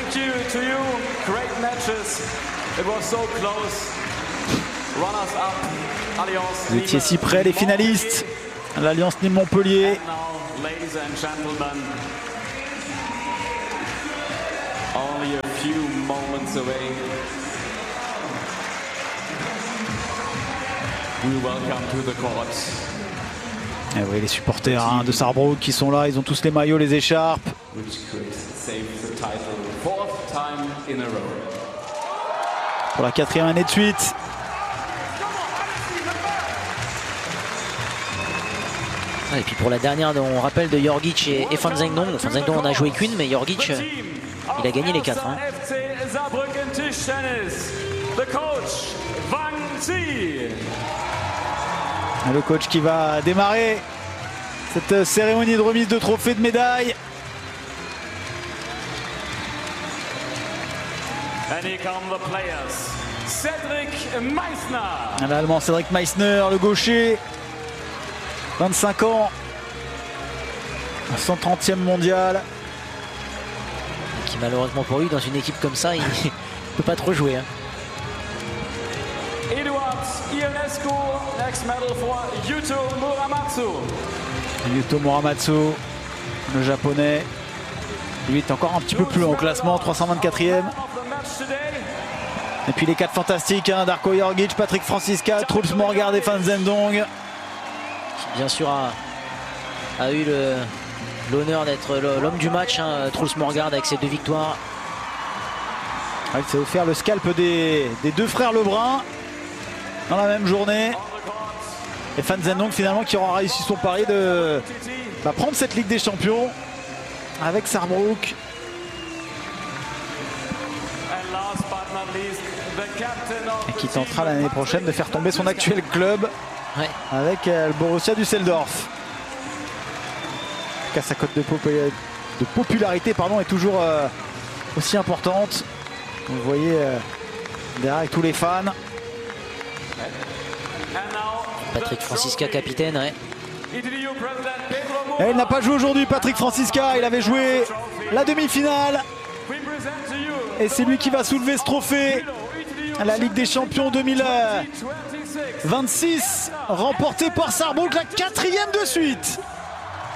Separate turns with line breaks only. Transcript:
you to you. Great matches. It was so close. Runners up. Allianz.
Vous étiez si près, les finalistes. L'Alliance Nîmes-Montpellier.
Now, ladies and gentlemen, only a few moments away. We welcome to the court.
Et oui, les supporters de Sarrebruck qui sont là, ils ont tous les maillots, les écharpes.
Which could save the title 4th time in a row.
Pour la 4e année de suite.
Et puis pour la dernière, on rappelle de Jorgic et Van Zengdong. Van Zengdong en a joué qu'une, mais Jorgic, il a gagné les 4. Hein.
Le coach qui va démarrer cette cérémonie de remise de trophées, de médailles. L'Allemand Cédric Meissner, le gaucher, 25 ans, 130e mondial.
Qui malheureusement pour lui, dans une équipe comme ça, il ne peut pas trop jouer. Hein.
Ionescu, next medal for Yuto Muramatsu.
Yuto Muramatsu, le japonais, lui est encore un petit peu plus haut au classement, 324e. Et puis les 4 fantastiques, hein, Darko Jorgic, Patrick Franziska, Truls Morgaard et Van Zendong.
Qui bien sûr a eu l'honneur d'être l'homme du match, hein, Truls Morgaard avec ses 2 victoires.
Il s'est offert le scalp des 2 frères Lebrun dans la même journée. Et Van Zendong finalement qui aura réussi son pari de prendre cette Ligue des Champions avec Sarrebruck. Et qui tentera l'année prochaine de faire tomber son actuel club, ouais, avec le Borussia Düsseldorf. En tout cas, sa cote de popularité est toujours aussi importante. Vous voyez derrière avec tous les fans.
Patrick Franziska, capitaine, ouais.
Et il n'a pas joué aujourd'hui, Patrick Franziska. Il avait joué la demi-finale. Et c'est lui qui va soulever ce trophée. La Ligue des Champions 2026, remportée par Sarrebruck, la 4e de suite.